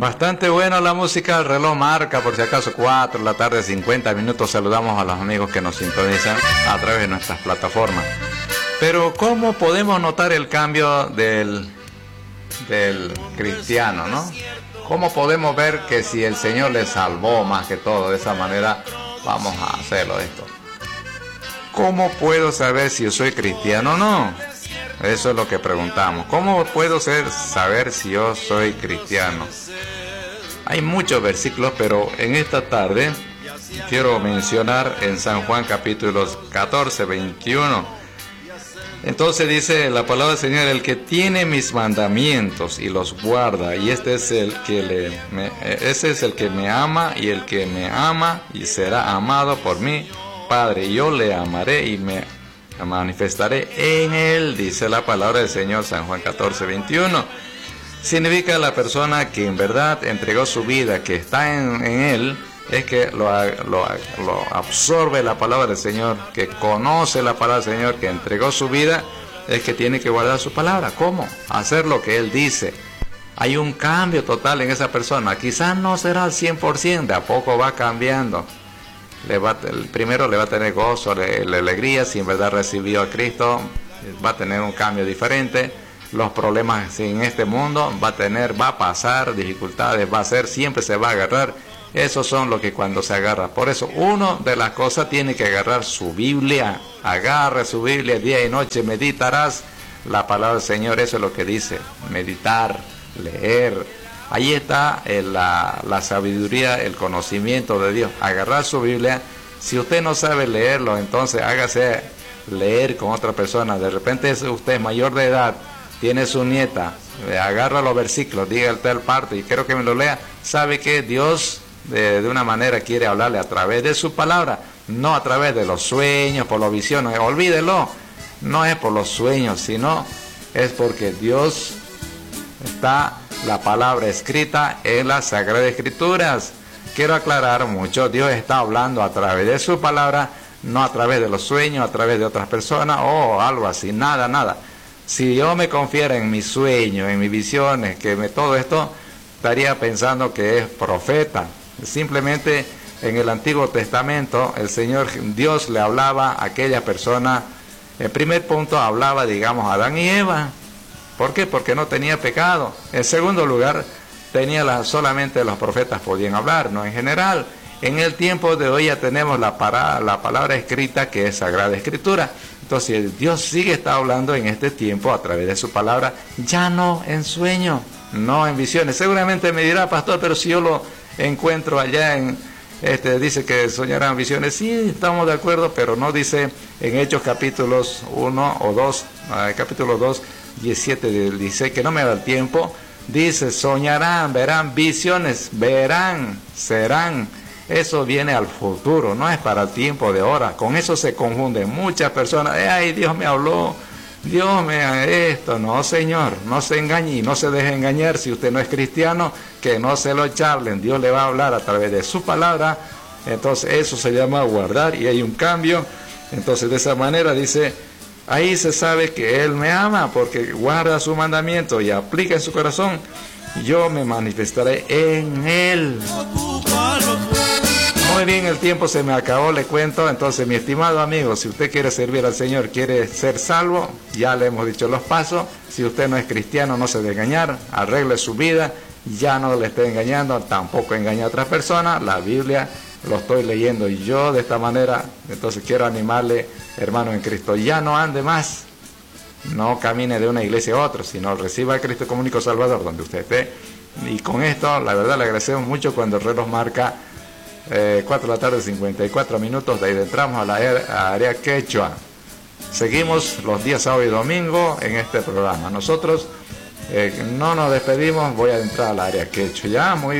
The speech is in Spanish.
Bastante buena la música, el reloj marca por si acaso 4 de la tarde, 50 minutos. Saludamos a los amigos que nos sintonizan a través de nuestras plataformas. Pero ¿cómo podemos notar el cambio del cristiano, no? ¿Cómo podemos ver que si el Señor le salvó más que todo? De esa manera vamos a hacerlo esto. ¿Cómo puedo saber si yo soy cristiano o no? Eso es lo que preguntamos. ¿Cómo puedo saber si yo soy cristiano? Hay muchos versículos, pero en esta tarde quiero mencionar en San Juan capítulos 14, 21. Entonces dice la palabra del Señor: el que tiene mis mandamientos y los guarda, y ese es el que me ama, y el que me ama y será amado por mí, Padre, yo le amaré y me manifestaré en él, dice la palabra del Señor, San Juan 14, 21. Significa la persona que en verdad entregó su vida, que está en él, es que lo absorbe la palabra del Señor, que conoce la palabra del Señor, que entregó su vida, es que tiene que guardar su palabra. ¿Cómo? Hacer lo que Él dice. Hay un cambio total en esa persona. Quizás no será al 100%, de a poco va cambiando. Primero le va a tener gozo, la alegría, si en verdad recibió a Cristo, va a tener un cambio diferente. Los problemas en este mundo va a pasar, dificultades siempre se va a agarrar. Esos son los que cuando se agarra. Por eso, una de las cosas tiene que agarrar su Biblia. Agarre su Biblia día y noche, meditarás la palabra del Señor. Eso es lo que dice, meditar, leer. Ahí está la sabiduría, el conocimiento de Dios. Agarrar su Biblia. Si usted no sabe leerlo, entonces hágase leer con otra persona. De repente usted es mayor de edad, tiene su nieta, agarra los versículos, diga tal parte y quiero que me lo lea. Sabe que Dios de una manera quiere hablarle a través de su palabra, no a través de los sueños, por las visiones. Olvídelo, no es por los sueños, sino es porque Dios está la palabra escrita en las Sagradas Escrituras. Quiero aclarar mucho, Dios está hablando a través de su palabra, no a través de los sueños, a través de otras personas o algo así, nada. Si yo me confiara en mis sueños, en mis visiones, todo esto, estaría pensando que es profeta. Simplemente en el Antiguo Testamento el Señor Dios le hablaba a aquella persona. En primer punto hablaba, digamos, a Adán y Eva. ¿Por qué? Porque no tenía pecado. En segundo lugar, solamente los profetas podían hablar, no en general. En el tiempo de hoy ya tenemos la palabra escrita, que es Sagrada Escritura. Entonces Dios está hablando en este tiempo a través de su palabra, ya no en sueño, no en visiones. Seguramente me dirá, pastor, pero si yo lo encuentro allá dice que soñarán visiones. Sí, estamos de acuerdo, pero no dice en Hechos capítulos 1 o 2, capítulo 2, 17 del 16, que no me da el tiempo. Dice, soñarán, verán visiones, serán. Eso viene al futuro, no es para el tiempo de ahora. Con eso se confunden muchas personas. Ay, Dios me habló, esto. No, Señor, no se engañe y no se deje engañar. Si usted no es cristiano, que no se lo charlen. Dios le va a hablar a través de su palabra. Entonces eso se llama guardar y hay un cambio. Entonces de esa manera dice, ahí se sabe que Él me ama porque guarda su mandamiento y aplica en su corazón. Yo me manifestaré en Él. Muy bien, el tiempo se me acabó, le cuento. Entonces, mi estimado amigo, si usted quiere servir al Señor, quiere ser salvo, ya le hemos dicho los pasos. Si usted no es cristiano, no se debe engañar, arregle su vida, ya no le esté engañando, tampoco engañe a otras personas. La Biblia lo estoy leyendo y yo de esta manera. Entonces quiero animarle, hermano en Cristo, ya no ande más, no camine de una iglesia a otra, sino reciba a Cristo como único Salvador donde usted esté. Y con esto, la verdad, le agradecemos mucho cuando el reloj marca 4 de la tarde, 54 minutos. De ahí entramos a la área quechua. Seguimos los días sábado y domingo en este programa. Nosotros no nos despedimos, voy a entrar al área quechua. Ya, muy